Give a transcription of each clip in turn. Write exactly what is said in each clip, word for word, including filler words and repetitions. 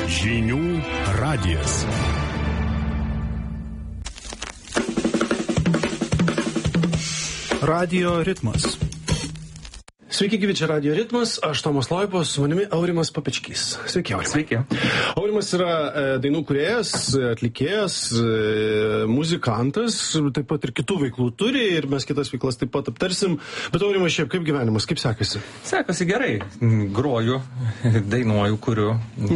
Žinių radijas. Radio ritmas. Sveiki, gyvi, čia Radio ritmas, aš Tomas Loipas, su manimi Aurimas Papečkys. Sveiki, Aurimas. Sveiki. Aurimas yra e, dainų kūrėjas, atlikėjas, e, muzikantas, taip pat ir kitų veiklų turi ir mes kitas veiklas taip pat aptarsim. Bet Aurimas, šiaip kaip gyvenimas, kaip sekasi? Sekasi gerai. Groju, dainuoju, kuriu.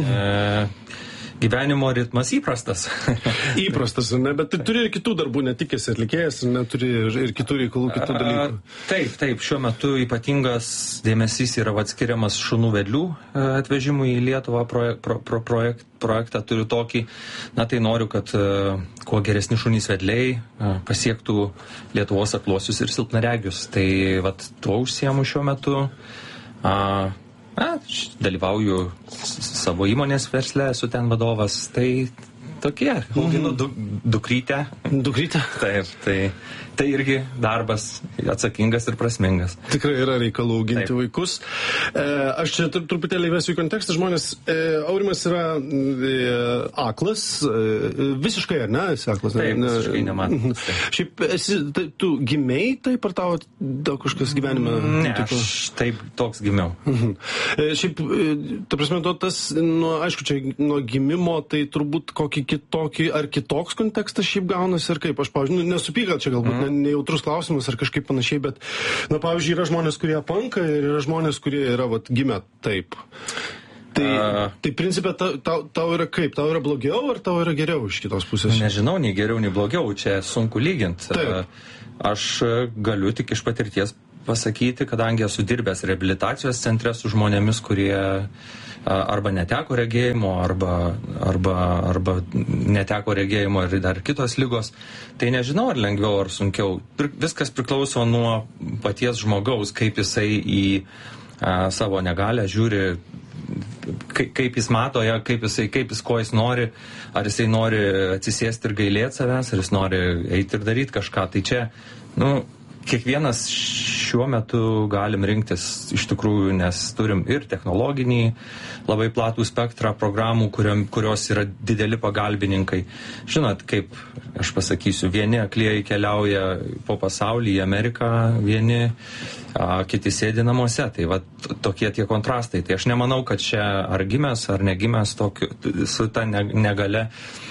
E, gyvenimo ritmas įprastas. Įprastas, ne? Bet turi ir kitų darbų, ne tik esi atlikėjas, neturi ir, ir kitų reikalų, kitų dalykų. A, taip, taip. Šiuo metu ypatingas dėmesys yra atskiriamas šunų vedlių atvežimui į Lietuvą. Projek, pro, pro, projekt, projektą turiu tokį. Na tai noriu, kad uh, kuo geresni šunys vedliai uh, pasiektų Lietuvos akluosius ir silpnaregius. Tai vat tuo užsiemu šiuo metu. Uh, Na, dalyvauju savo įmonės versle, esu ten vadovas, tai tokie, auginu du, dukrytę. Dukrytę? Taip, tai, tai irgi darbas atsakingas ir prasmingas. Tikrai yra reikalų auginti Taip. vaikus. E, aš čia truputėlį įvesiu į kontekstą, žmonės, e, Aurimas yra e, aklas, e, visiškai, ar ne, esi aklas? Taip, ne, visiškai nematas. Šiaip, esi, tai, tu gimei taip, ar tau daug kažkas gyvenime? Ne, tipo? aš taip toks gimiau. E, šiaip, ta prasme, to tas, nu, aišku, čia nuo gimimo, tai turbūt kokį kitokį, ar kitoks kontekstas šiaip gaunasi, ar kaip, aš, pavyzdžiui, nu, nesupyk, čia galbūt mm. ne, nejautrus klausimas, ar kažkaip panašiai, bet, na, pavyzdžiui, yra žmonės, kurie panka ir yra žmonės, kurie yra, vat, gimę taip. Tai, uh, tai principė, tau, tau, tau yra kaip? Tau yra blogiau, ar tau yra geriau iš kitos pusės? Nežinau, nei geriau, nei blogiau, čia sunku lyginti. Taip. Aš galiu tik iš patirties pasakyti, kadangi esu dirbęs reabilitacijos centre su žmonėmis, kurie arba neteko regėjimo, arba, arba, arba neteko regėjimo ir dar kitos ligos. Tai nežinau, ar lengviau, ar sunkiau. Viskas priklauso nuo paties žmogaus, kaip jisai į a, savo negalę žiūri, kaip, kaip jis mato ją, kaip jisai, kaip jis ko jis nori, ar jisai nori atsisėsti ir gailėti savęs, ar jis nori eiti ir daryti kažką. Tai čia, nu, kiekvienas šiuo metu galim rinktis iš tikrųjų, nes turim ir technologinį labai platų spektrą programų, kuriam, kurios yra dideli pagalbininkai. Žinot, kaip aš pasakysiu, vieni aklieji keliauja po pasaulį į Ameriką, vieni, a, kiti sėdi namuose. Tai va tokie tie kontrastai. Tai aš nemanau, kad čia ar gimęs, ar negimęs tokiu, su ta negale,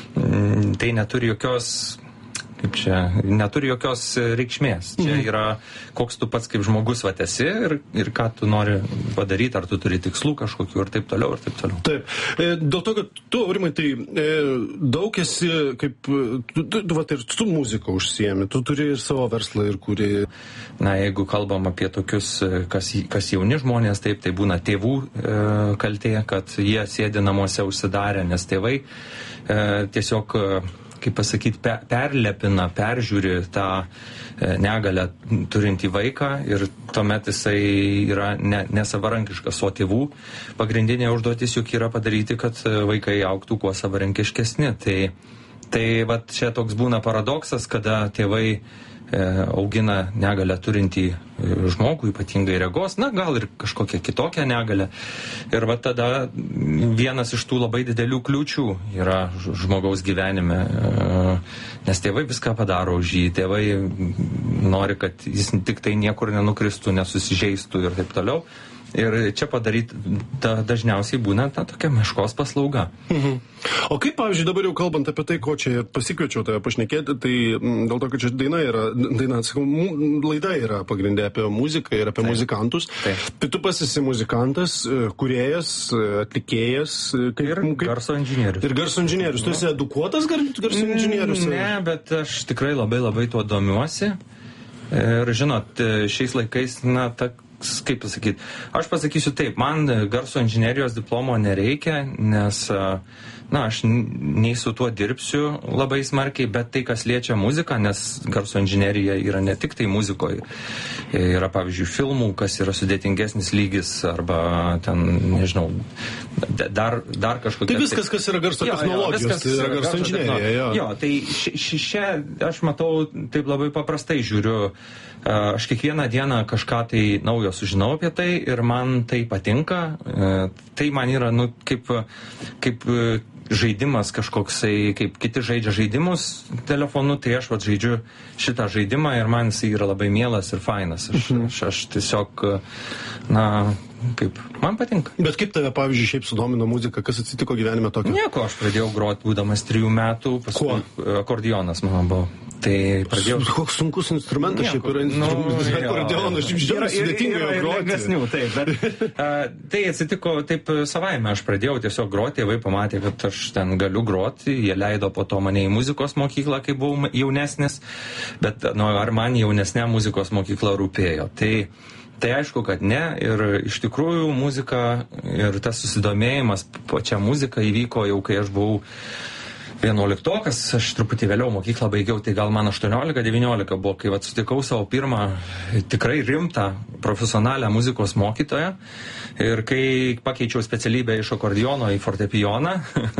tai neturi jokios kaip čia, neturi jokios reikšmės. Čia yra, koks tu pats kaip žmogus vat esi ir, ir ką tu nori padaryti, ar tu turi tikslų kažkokių ir taip toliau, ir taip toliau. Taip. E, dėl to, kad tu, Aurimai, tai e, daug esi, kaip, tu, tu, tu, vat, ir tu muziką užsiemi, tu turi ir savo verslą ir kuri. Na, jeigu kalbam apie tokius, kas, kas jauni žmonės, taip, tai būna tėvų e, kaltė, kad jie sėdi namuose užsidarę, nes tėvai e, tiesiog kaip pasakyti, pe, perlepina, peržiūri tą e, negalę turintį vaiką ir tuomet jisai yra ne, nesavarankiškas, o tėvų pagrindinė užduotis juk yra padaryti, kad vaikai augtų kuo savarankiškesni. Tai, tai vat čia toks būna paradoksas, kada tėvai e, augina negalę turintį žmogų, ypatingai regos, na gal ir kažkokią kitokią negalę. Ir va tada vienas iš tų labai didelių kliūčių yra žmogaus gyvenime, nes tėvai viską padaro už jį, tėvai nori, kad jis tik tai niekur nenukristų, nesusižeistų ir taip toliau. Ir čia padaryti ta, dažniausiai būna ta tokia meškos paslauga. Mhm. O kaip, pavyzdžiui, dabar jau kalbant apie tai, ko čia pasikviečiau tave pašnekėti, tai dėl to, kad čia daina yra, daina, sakau, laida yra pagrindė apie muziką ir apie Taip. muzikantus. Taip. Tai tu pats esi muzikantas, kūrėjas, atlikėjas. Kaip, ir kaip, garso inžinierius. Ir garso inžinierius. Tu esi edukuotas gar, garso inžinierius? Ne, bet aš tikrai labai labai tuo domiuosi. Ir žinot, šiais laikais, na, ta kaip pasakyti, aš pasakysiu taip, man garso inžinerijos diplomo nereikia, nes na, aš nei su tuo dirbsiu labai smarkiai, bet tai, kas liečia muziką, nes garso inžinerija yra ne tik tai muzikoje, yra, pavyzdžiui, filmų, kas yra sudėtingesnis lygis, arba ten, nežinau, dar, dar kažkokia... Tai viskas, kas yra garso jo, technologijos, jo, tai yra garso inžinerija. Jo. jo, tai šią aš matau, taip labai paprastai žiūriu. Aš kiekvieną dieną kažką tai naujo sužinau apie tai ir man tai patinka. Tai man yra, nu, kaip, kaip žaidimas kažkoksai, kaip kiti žaidžia žaidimus telefonu, tai aš vat žaidžiu šitą žaidimą ir man jis yra labai mielas ir fainas. Aš, aš, aš tiesiog, na, kaip, man patinka. Bet kaip tave, pavyzdžiui, šiaip sudomino muzika, kas atsitiko gyvenime tokio? Nieko, aš pradėjau groti būdamas trijų metų, paskui akordeonas mano buvo. Tai pradėjau... Koks sunkus instrumentas šiaip yra instrumentas. Nu, akordeonas, šiaip žiūrėjau, sudėtinga jo groti. Nesnių, taip, bet uh, tai atsitiko taip savaime. Aš pradėjau tiesiog groti, tėvai pamatė, kad aš ten galiu groti. Jie leido po to mane į muzikos mokyklą, kai buvau jaunesnis. Bet nu, ar man jaunesnė muzikos mokykla rūpėjo? Tai Tai aišku, kad ne, ir iš tikrųjų muzika ir tas susidomėjimas pačia muzika įvyko jau, kai aš buvau vienuoliktokas, aš truputį vėliau mokyklą baigiau, tai gal man aštuoniolika devyniolika buvo, kai vat sutikau savo pirmą tikrai rimtą profesionalią muzikos mokytoją ir kai pakeičiau specialybę iš akordeono į fortepijoną,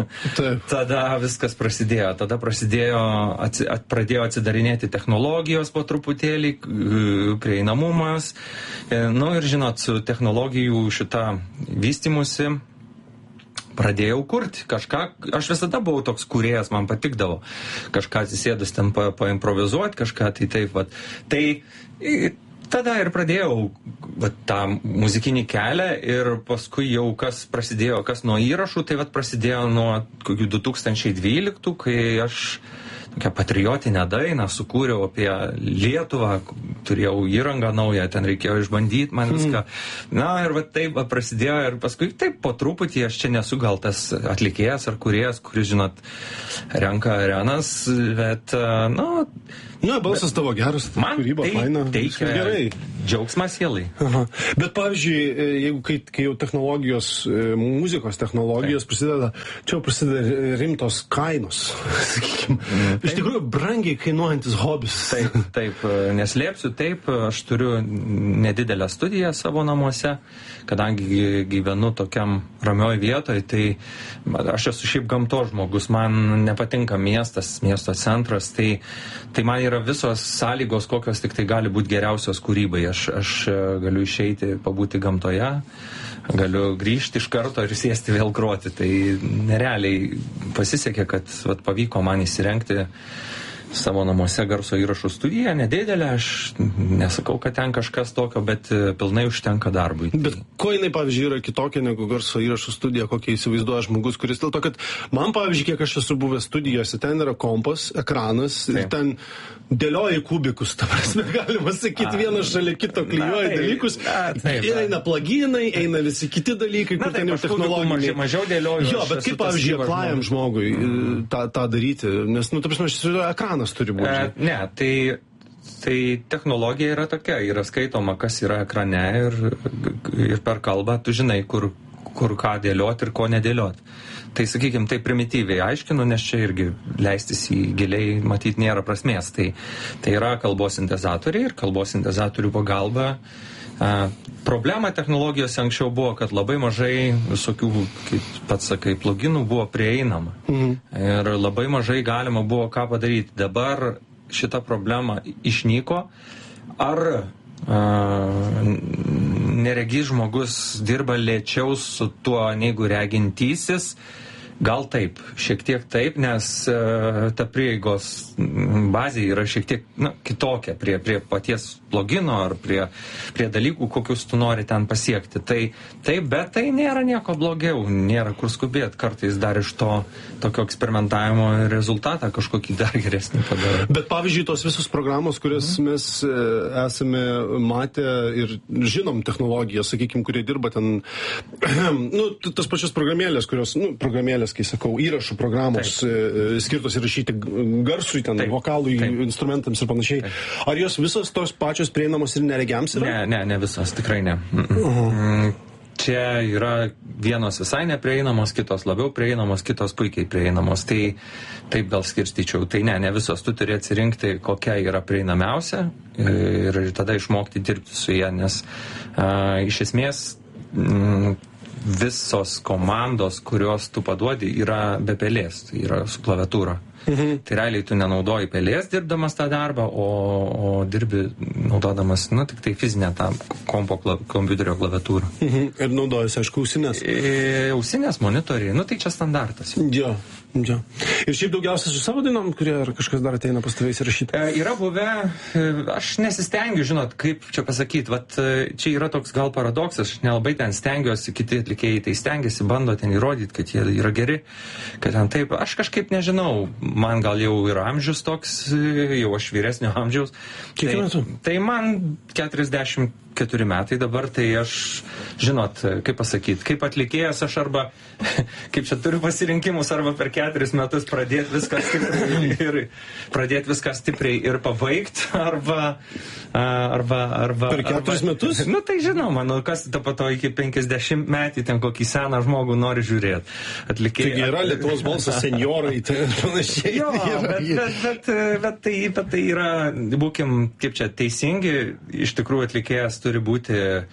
tada viskas prasidėjo, tada prasidėjo, atsi, at, pradėjo atsidarinėti technologijos po truputėlį, prieinamumas, nu ir žinot, su technologijų šitą vystimusi pradėjau kurti kažką, aš visada buvau toks kūrėjas, man patikdavo kažką atsisėdus ten pa, paimprovizuoti, kažką tai taip, vat. Tai tada ir pradėjau vat, tą muzikinį kelią ir paskui jau kas prasidėjo, kas nuo įrašų, tai vat prasidėjo nuo kokių du tūkstančiai dvyliktų, kai aš tokią patriotinę dainą sukūriau apie Lietuvą, turėjau įrangą naują, ten reikėjo išbandyti man viską. Na ir va taip va, prasidėjo ir paskui taip po truputį, aš čia nesu gal tas atlikėjas ar kūrėjas, kuris, žinot, renka arenas, bet, na... Na, balsas tavo geras, man kūryba tai faina, teikia gerai. Džiaugsmą sielai. Aha. Bet pavyzdžiui, jeigu kai, kai jau technologijos, muzikos technologijos taip. prasideda, čia jau prasideda rimtos kainos, sakykime. Mm, iš tikrųjų, brangiai kainuojantis hobis. Taip, taip, neslėpsiu, taip, aš turiu nedidelę studiją savo namuose, kadangi gyvenu tokiam ramioj vietoj, tai aš esu šiaip gamtos žmogus, man nepatinka miestas, miesto centras, tai, tai man yra visos sąlygos, kokios tik tai gali būti geriausios kūrybai. Aš, aš galiu išeiti, pabūti gamtoje, galiu grįžti iš karto ir sėsti vėl groti. Tai nerealiai pasisekė, kad vat, pavyko man įsirengti savo namuose garso įrašų studiją, nedidelę, aš nesakau, kad ten kažkas tokio, bet pilnai užtenka darbui. Bet ko jinai, pavyzdžiui, yra kitokia negu garso įrašų studija, kokia įsivaizduoja žmogus, kuris dėl to, kad man, pavyzdžiui, kiek aš esu buvęs studijose, ten yra kompas, ekranas, taip. Ir ten dėlioji kubikus, ta prasme, galima sakyti, vienas šalia kito klijuoja dalykus, na, taip, na. Eina pluginai, eina visi kiti dalykai, na, kur taip, ten jau technologiniai. Mažiau dėlioju. Jo, bet kaip, pavyzdžiui, aklajam žmogui tą, tą daryti, nes, nu, ta prasme, aš įsivaizduoju, ekranas turi būti. E, ne, tai, tai technologija yra tokia, yra skaitoma, kas yra ekrane ir, ir per kalbą tu žinai, kur, kur ką dėlioti ir ko nedėlioti. Tai, sakykime, tai primityviai aiškinu, nes čia irgi leistis į giliai matyti nėra prasmės. Tai, tai yra kalbos sintezatoriai ir kalbos sintezatorių pagalba. A, problema technologijose anksčiau buvo, kad labai mažai visokių, kaip pats sakai, pluginų buvo prieinama. Mhm. Ir labai mažai galima buvo ką padaryti. Dabar šita problema išnyko. Ar a, neregys žmogus dirba lėčiau su tuo, negu regintysis? Gal taip, šiek tiek taip, nes uh, ta prieigos bazė yra šiek tiek na, kitokia prie, prie paties plugino ar prie, prie dalykų, kokius tu nori ten pasiekti. Tai taip, bet tai nėra nieko blogiau, nėra kur skubėti, kartais dar iš to tokio eksperimentavimo rezultatą kažkokį dar geresnį padarė. Bet pavyzdžiui, tos visos programos, kurias mhm. mes esame matę ir žinom technologiją, sakykime, kurie dirba ten, nu, tas pačias programėlės, kurios, nu, programėlės, kai sakau, įrašų programos taip. Skirtos įrašyti garsui, ten, taip. Vokalui, taip. Instrumentams ir panašiai. Taip. Ar jos visos tos pačios prieinamos ir neregiams yra? Ne, ne, ne visos, tikrai ne. Uh-huh. Čia čia yra vienos visai neprieinamos, kitos labiau prieinamos, kitos puikiai prieinamos. Tai taip gal skirstyčiau. Tai ne, ne visos. Tu turi atsirinkti, kokia yra prieinamiausia ir, ir tada išmokti dirbti su ją, nes a, iš esmės m, visos komandos, kurios tu paduodi, yra be pelės, tai yra su klaviatūra. Mhm. Tai realiai tu nenaudoji pelės dirbdamas tą darbą, o, o dirbi naudodamas, nu, tik tai fizinę tą kompo, kompiuterio klaviatūrą. Mhm. Ir naudojasi, aišku, ausinės. E, ausinės, monitoriai, nu tai čia standartas. Jo, jo. Ir šiaip daugiausia su savo dainom, kurie ar kažkas dar ateina pas tavęs įrašyti? E, yra buvę, e, aš nesistengiu, žinot, kaip čia pasakyti, vat čia yra toks gal paradoksas, aš nelabai ten stengiuosi, kiti atlikėjai tai stengiasi, bando ten įrodyti, kad jie yra geri, kad ten taip, aš kažkaip nežinau, man gal jau yra amžius toks, jau aš vyresnio amžiaus. Kiek tai, metų? Tai man keturiasdešimt keturi metai dabar, tai aš, žinot, kaip pasakyti, kaip atlikėjas aš arba, kaip čia turiu pasirinkimus, arba per keturis metus pradėti viską stipriai ir pradėti viską stipriai ir pabaigti, arba, arba, arba... Per keturis arba, metus? Nu tai žinoma, nu kas ta po to iki penkiasdešimt metį ten kokį seną žmogų nori žiūrėti. Atlikėjai. Taigi yra Lietuvos balsas seniorai, tai panašiai. Jo, bet, bet, bet, bet, tai, bet tai yra, būkim, kaip čia, teisingi, iš tikrųjų atlikėjas turi būti,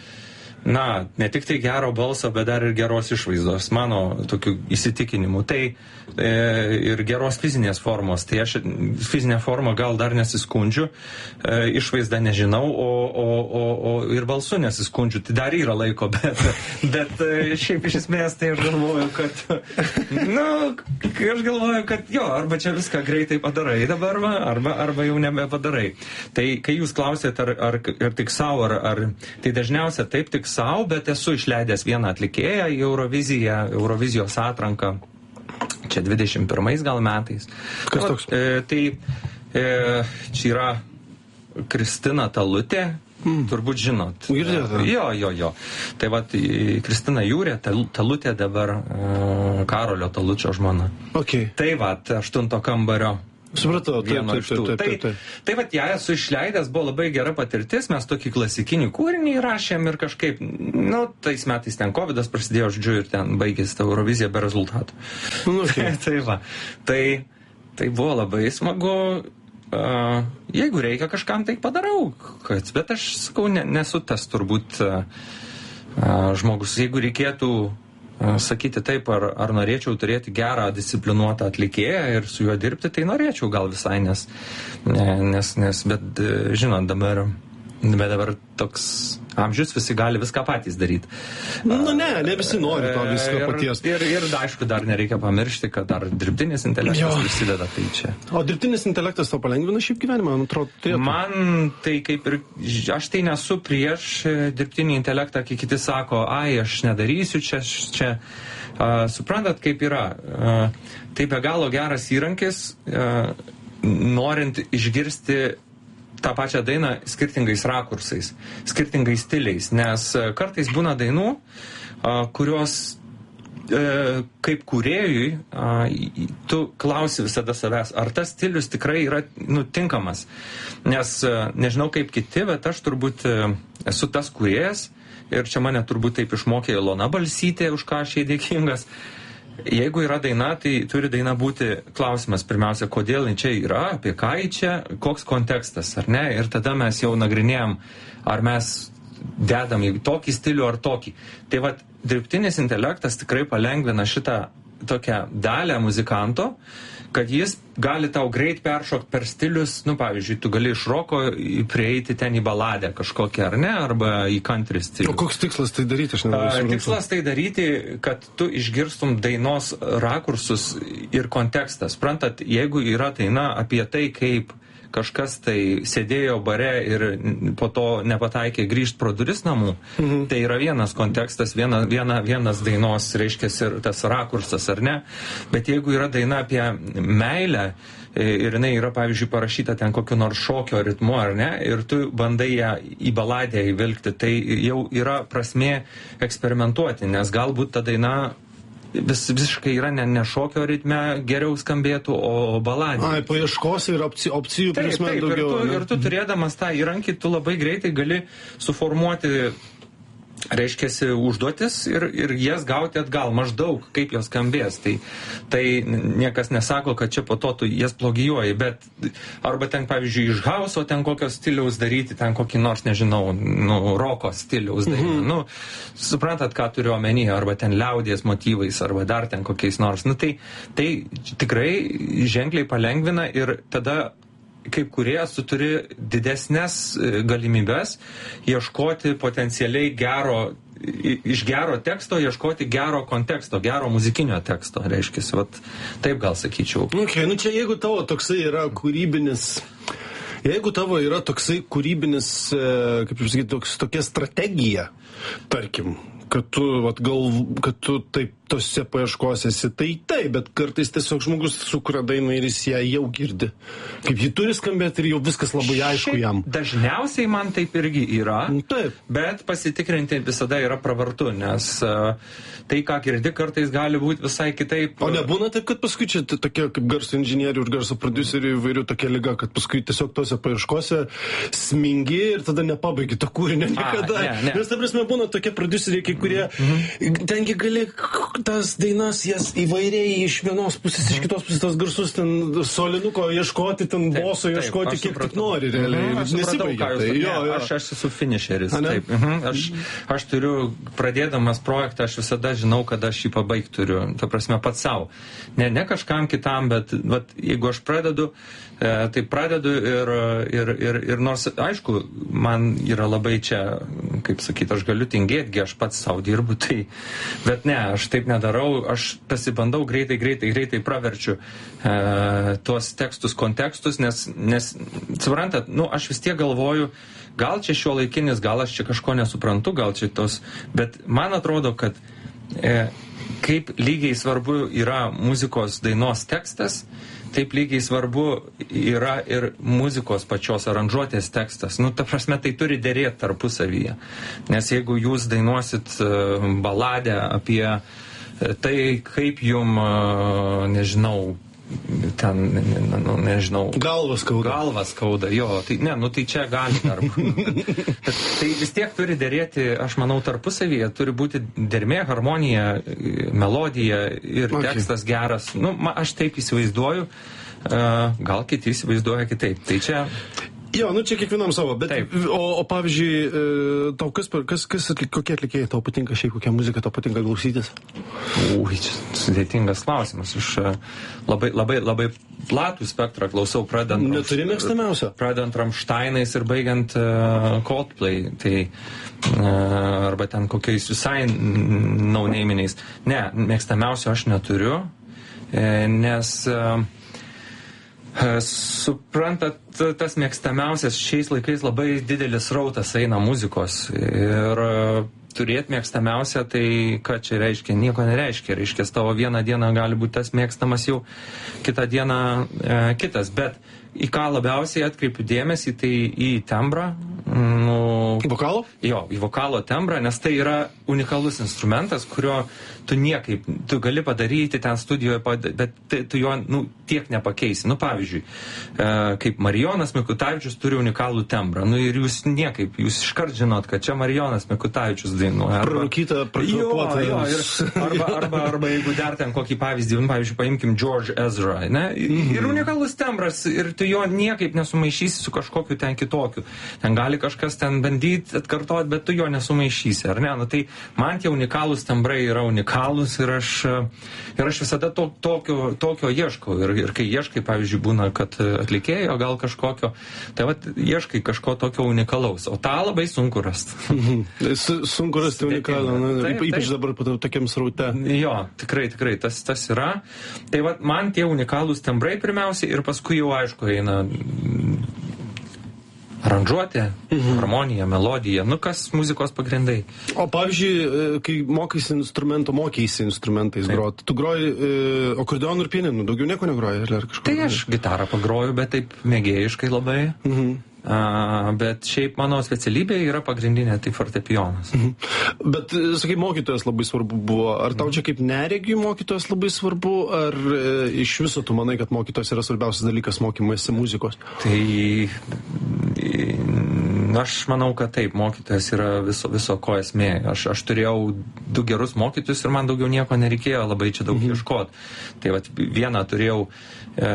na, ne tik tai gero balso, bet dar ir geros išvaizdos, mano tokių įsitikinimų. Tai e, ir geros fizinės formos. Tai aš fizinę formą gal dar nesiskundžiu, e, išvaizdą nežinau, o, o, o, o ir balsu nesiskundžiu. Tai dar yra laiko, bet, bet šiaip iš esmės tai aš galvoju, kad, nu, aš galvoju, kad jo, arba čia viską greitai padarai dabar, arba, arba jau nebepadarai. Tai kai jūs klausėt, ar, ar, ar tik savo, ar, ar tai dažniausia taip tik savo, bet esu išleidęs vieną atlikėją į Euroviziją, Eurovizijos atranką, čia dvidešimt pirmais gal metais. Kas toks? E, tai e, čia yra Kristina Talutė, mm. turbūt žinot. Girdėjote? Jo, jo, jo. Tai vat Kristina Jūrė, Talutė dabar e, Karolio Talučio žmona. Okay. Tai vat aštunto kambario. Supratau, taip, Vieno taip, iš tų. taip, taip, taip, taip. Tai, tai vat ją esu išleidęs, buvo labai gera patirtis, mes tokį klasikinį kūrinį įrašėm ir kažkaip, nu, tais metais ten kovidas prasidėjo, žodžiu, ir ten baigėsi ta Eurovizija be rezultatų. Nu, okay. tai va, tai, tai buvo labai smagu, uh, jeigu reikia kažkam, tai padarau, kad, bet aš sakau, ne, nesu tas turbūt uh, uh, žmogus, jeigu reikėtų sakyti taip, ar, ar norėčiau turėti gerą disciplinuotą atlikėją ir su juo dirbti, tai norėčiau gal visai, nes, nes, nes bet žinot, dabar, bet dabar toks amžius, visi gali viską patys daryti. Nu ne, ne visi nori to visko ir, paties. Ir, ir, ir aišku, dar nereikia pamiršti, kad dar dirbtinis intelektas prisideda, tai čia. O dirbtinis intelektas to palengvina šiaip gyvenimą, man atrodo, turėtų. Man tai kaip ir, aš tai nesu prieš dirbtinį intelektą, kai kiti sako, ai, aš nedarysiu čia, čia. Uh, suprantat, kaip yra. Uh, tai be galo geras įrankis, uh, norint išgirsti tą pačią dainą skirtingais rakursais, skirtingais stiliais, nes kartais būna dainų, kurios kaip kūrėjui tu klausi visada savęs, ar tas stilius tikrai yra nu, tinkamas. Nes nežinau kaip kiti, bet aš turbūt esu tas kūrėjas ir čia mane turbūt taip išmokė Ilona Balsytė, už ką aš jai dėkingas. Jeigu yra daina, tai turi daina būti klausimas pirmiausia, kodėl ji čia yra, apie ką ji čia, koks kontekstas, ar ne? Ir tada mes jau nagrinėjom, ar mes dedam į tokį stilių ar tokį. Tai vat, dirbtinis intelektas tikrai palengvina šitą tokią dalę muzikanto, kad jis gali tau greit peršokti per stilius, nu pavyzdžiui, tu gali iš roko prieiti ten į baladę kažkokią, ar ne, arba į country stilių. O koks tikslas tai daryti, aš nežinau. Tikslas tai daryti, kad tu išgirstum dainos rakursus ir kontekstą. Sprantat, jeigu yra daina apie tai, kaip kažkas tai sėdėjo bare ir po to nepataikė grįžti pro duris namų, mhm. tai yra vienas kontekstas, viena, viena, vienas dainos, reiškia, ir tas rakursas, ar ne? Bet jeigu yra daina apie meilę ir jinai yra, pavyzdžiui, parašyta ten kokiu nors šokio ritmu, ar ne, ir tu bandai ją į baladę įvilkti, tai jau yra prasmė eksperimentuoti, nes galbūt ta daina vis, visiškai yra ne, ne šokio ritme geriau skambėtų, o, o baladė. Ai, paieškos ir opcijų, opcijų taip, prasme taip, daugiau. Ir tu, ir tu turėdamas tą įrankį, tu labai greitai gali suformuoti reiškiasi užduotis ir, ir jas gauti atgal, maždaug kaip jos skambės. Tai, tai niekas nesako, kad čia po to tu jas plagijuoji, bet arba ten, pavyzdžiui, iš hauso ten kokio stiliaus daryti, ten kokį nors, nežinau, nu, roko stiliaus daryti. Mm-hmm. Nu, suprantat, ką turiu omenyje, arba ten liaudies motyvais, arba dar ten kokiais nors. Nu, tai, tai tikrai ženkliai palengvina ir tada kaip kūrėjas tu turi didesnės galimybės ieškoti potencialiai gero, iš gero teksto, ieškoti gero konteksto, gero muzikinio teksto, reiškia. Vat taip gal sakyčiau. Okay, nu čia jeigu tavo toksai yra kūrybinis, jeigu tavo yra toksai kūrybinis, kaip jūs sakyti, toks, tokia strategija, tarkim, kad tu, vat, gal, kad tu taip tose paieškos esi, tai taip, bet kartais tiesiog žmogus sukuria dainą ir jis ją jau girdi. Kaip ji turi skambėti ir jau viskas labai aišku jam. Dažniausiai man taip irgi yra, taip. Bet pasitikrinti visada yra pravartu, nes uh, tai, ką girdi, kartais gali būti visai kitaip. O nebūna taip, kad paskui čia tokia kaip garso inžinierių ir garso prodiuserių įvairių tokia liga, kad paskui tiesiog tose paieškose smingi ir tada nepabaigi to kūrinio niekada. A, ne, ne. Nes, ta prasme, būna tokie prodiuseriai, kurie mhm. tengi gali tas dainas jas įvairiai iš vienos pusės, iš kitos pusės tas garsus ten solinuko ieškoti, ten taip, boso ieškoti, taip, kiek supratau. Tik nori realiai. Mhm, aš nesibaigia. Tai, jo, jo. Aš, aš esu finisheris. Taip. Mhm. Aš, aš turiu, pradėdamas projektą, aš visada žinau, kad aš jį pabaigti turiu. Ta prasme, pats savo. Ne, ne kažkam kitam, bet vat, jeigu aš pradedu, e, tai pradedu ir, ir, ir, ir nors, aišku, man yra labai čia, kaip sakyti, aš galiu tingėti, aš pats savo dirbu, tai, bet ne, aš taip nedarau, aš pasibandau greitai, greitai, greitai praverčiu e, tuos tekstus, kontekstus, nes, nes suprantat, nu, aš vis tiek galvoju, gal čia šio laikinis, gal aš čia kažko nesuprantu, gal čia tos, bet man atrodo, kad e, kaip lygiai svarbu yra muzikos dainos tekstas, taip lygiai svarbu yra ir muzikos pačios aranžuotės tekstas. Nu, ta prasme, tai turi derėti tarpusavyje. Nes jeigu jūs dainuosit uh, baladę apie uh, tai, kaip jum, uh, nežinau, ten, ne, ne, nu, nežinau. Galvas skauda. Galvas skauda, jo. Tai, ne, nu tai čia gali dar. Tai vis tiek turi derėti, aš manau, tarpusavyje, turi būti dermė, harmonija, melodija ir okay. Tekstas geras. Nu, ma, aš taip įsivaizduoju, uh, gal kiti įsivaizduoja kitaip. Tai čia... Jo, nu čia kiekvienam savo, bet o, o pavyzdžiui, tau kas, kas, kas atlik, kokie atlikėjai tau patinka, šiaip kokia muzika tau patinka klausytis? Ui, čia sudėtingas klausimas. Aš labai, labai, labai platų spektrą klausau, pradant... Neturi mėgstamiausio? Pradant Rammsteinais ir baigiant uh, Coldplay, tai uh, arba ten kokiais visai nauneiminiais. Ne, mėgstamiausio aš neturiu, nes... Uh, suprantat, tas mėgstamiausias šiais laikais labai didelis rautas eina muzikos ir turėti mėgstamiausią, tai ką čia reiškia, nieko nereiškia. Reiškia, tavo vieną dieną gali būti tas mėgstamas jau, kitą dieną e, kitas, bet į ką labiausiai atkreipiu dėmesį, tai į tembrą. Nu, į vokalo? Jo, į vokalo tembrą, nes tai yra unikalus instrumentas, kurio tu niekaip, tu gali padaryti ten studijoje, bet tu jo nu, tiek nepakeisi. Nu, pavyzdžiui, e, kaip Marijonas Mikutavičius turi unikalų tembrą. Nu, ir jūs niekaip, jūs iškart žinot, kad čia Marijonas Mikutavičius dainuoja. Prarūkyta, prakvapuota. Jo, jo, ir, arba, arba, arba jeigu dar ten kokį pavyzdį, pavyzdžiui, paimkim George Ezra, ne? Mm-hmm. Ir unikalus tembras, ir tu jo niekaip nesumaišysi su kažkokiu ten kitokiu. Ten gali kažkas ten bandyti atkartoti, bet tu jo nesumaišysi, ar ne? Nu, tai man tie unikalūs tembrai yra unikalūs ir aš, ir aš visada to, tokio, tokio ieškau. Ir, ir kai ieškai, pavyzdžiui, būna, kad atlikėjo gal kažkokio, tai vat ieškai kažko tokio unikalaus. O tą labai sunku rasti. Sunku rasti unikalą, ypač dabar tokiam sraute. Jo, tikrai, tikrai, tas, tas yra. Tai vat man tie unikalūs tembrai pirmiausiai ir paskui jau aišku eina aranžuotė, mhm. harmonija, melodija, nu kas muzikos pagrindai. O pavyzdžiui, kai mokaisi instrumento, mokeisi instrumentais groti, tu groji e, akordeonu ir pianinu, daugiau nieko negroji, ar kažko? Tai aš gitarą pagroju, bet taip mėgėjiškai labai. Mhm. A, bet šiaip mano specialybė yra pagrindinė, tai fortepijonas. Mhm. Bet, sakai, mokytojas labai svarbu buvo. Ar tau čia kaip neregiui mokytojas labai svarbu, ar e, iš viso tu manai, kad mokytojas yra svarbiausias dalykas mokymasi muzikos? Tai Aš manau, kad taip, mokytojas yra viso, viso ko esmė. Aš, aš turėjau du gerus mokytojus ir man daugiau nieko nereikėjo labai čia daug mhm. ieškoti. Tai vat vieną turėjau e,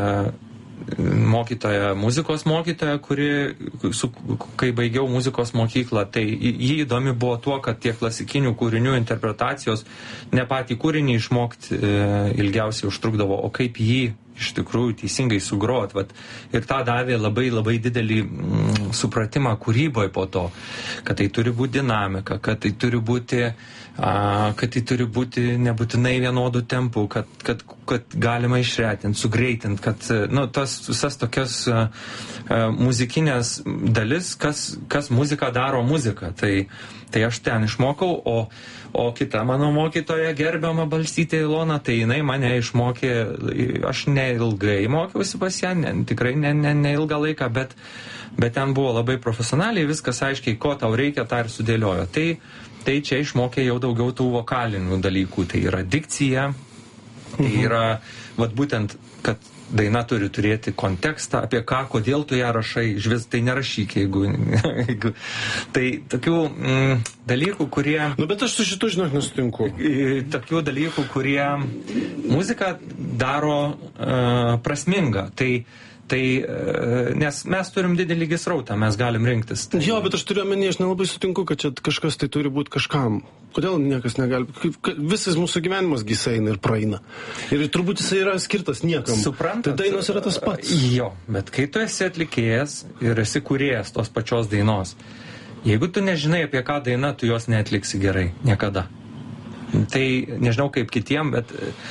mokytoją, muzikos mokytoją, kuri, su, kai baigiau muzikos mokyklą, tai jį įdomi buvo tuo, kad tie klasikinių kūrinių interpretacijos ne patį kūrinį išmokti e, ilgiausiai užtrukdavo, o kaip jį iš tikrųjų teisingai sugrot. Vat, ir tą davė labai labai didelį mm, supratimą kūryboje po to, kad tai turi būti dinamika, kad tai turi būti, a, kad tai turi būti nebūtinai vienodų tempų, kad, kad, kad galima išretinti, sugreitinti, kad nu, tas visas tokias a, a, muzikinės dalis, kas, kas muziką daro muziką. Tai, tai aš ten išmokau, o O kita mano mokytoja, gerbiama Balsytė Ilona, tai jinai mane išmokė, aš neilgai mokiausi pas ją, ne, tikrai ne, ne, ne ilgą laiką, bet, bet ten buvo labai profesionaliai, viskas aiškiai, ko tau reikia, tą ir sudėliojo. Tai, tai čia išmokė jau daugiau tų vokalinių dalykų, tai yra dikcija, tai yra, vat būtent, kad daina turi turėti kontekstą, apie ką, kodėl tu ją rašai, žvis tai nerašyk, jeigu... jeigu tai tokių mm, dalykų, kurie... Nu, bet aš su šitu, žinok, nesutinku. Tokių dalykų, kurie muziką daro uh, prasmingą. Tai Tai, nes mes turim didelį srautą, mes galim rinktis. Tai... Jo, bet aš turiu omeny, aš nelabai sutinku, kad čia kažkas tai turi būti kažkam. Kodėl niekas negali? Visas mūsų gyvenimas gisa eina ir praeina. Ir turbūt jisai yra skirtas niekam. Suprantat? Tai dainos yra tas pats. Jo, bet kai tu esi atlikėjas ir esi kūrėjas tos pačios dainos, jeigu tu nežinai, apie ką daina, tu jos neatliksi gerai. Niekada. Tai nežinau kaip kitiem, bet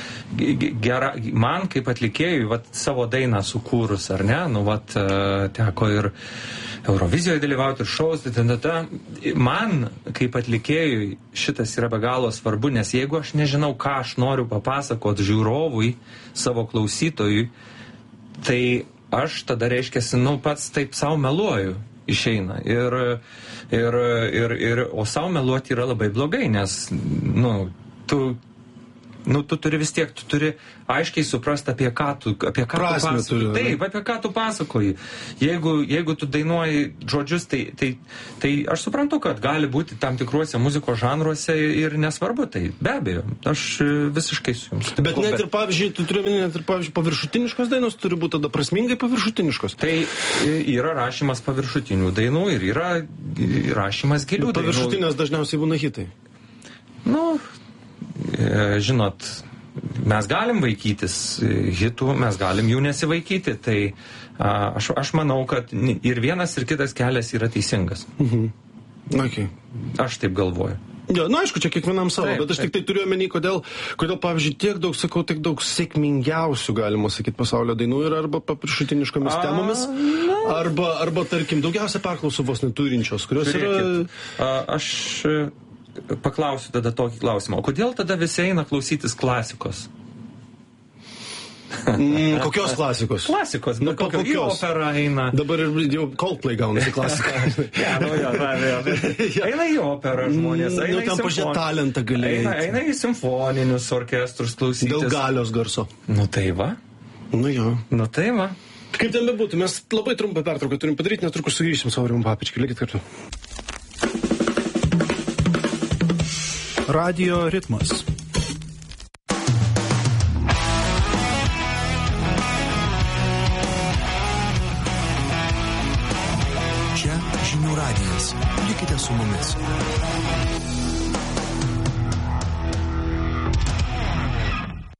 gera, man kaip atlikėjui vat, savo dainą sukūrus, ar ne, nu vat teko ir Eurovizijoje dalyvauti, ir šaus, tai tada man kaip atlikėjui šitas yra be galo svarbu, nes jeigu aš nežinau, ką aš noriu papasakoti žiūrovui, savo klausytojui, tai aš tada reiškiasi, nu pats taip savo meluoju. Išeina. Ir, ir, ir, ir, o savo meluoti yra labai blogai, nes nu, tu, nu, tu turi vis tiek, tu turi aiškiai suprasti, apie ką tu, apie ką tu pasakoji. Taip, apie ką tu pasakoji. Jeigu, jeigu tu dainuoji žodžius, tai, tai, tai aš suprantu, kad gali būti tam tikruose muzikos žanruose ir nesvarbu, tai be abejo, aš visiškai su jums. Bet net ir, pavyzdžiui, tu turi net ir, pavyzdžiui, paviršutiniškos dainos turi būti tada prasmingai paviršutiniškos. Tai yra rašymas paviršutinių dainų ir yra rašymas gilių dainų. Paviršutinės dažniausiai būna hitai. Nu, žinot, mes galim vaikytis hitų, mes galim jų nesivaikyti, tai a, aš, aš manau, kad ir vienas, ir kitas kelias yra teisingas. Mhm. Okay. Aš taip galvoju. Ja, na, aišku, čia kiekvienam savo, taip, bet aš tik tai turiu omeny, kodėl, kodėl, pavyzdžiui, tiek daug, sakau, tiek daug sėkmingiausių, galima sakyti, pasaulio dainų yra arba paviršutiniškomis temomis, arba, arba, tarkim, daugiausia perklausų vos neturinčios, kurios Žiūrėkit, yra... A, aš paklausiu tada tokį klausimą. O kodėl tada visi eina klausytis klasikos? Mm, kokios klasikos? Klasikos, bet kokios? Į operą eina. Dabar ir jau Coldplay gaunasi klasika. ja, nu jo, ja. Eina į operą žmonės, eina nu, į simfon... talentą galėjai. Eina, eina į simfoninius orkestrus klausytis. Dėl galios garso. Nu tai va. Nu jo. Nu tai va. Kaip ten bebūtų, mes labai trumpą pertrauką turim padaryti, netrukus sugrįšim su Aurimu Papičkiu. Likit kartu. Radio ritmas. Čia Žinių radijas. Likite su mumis.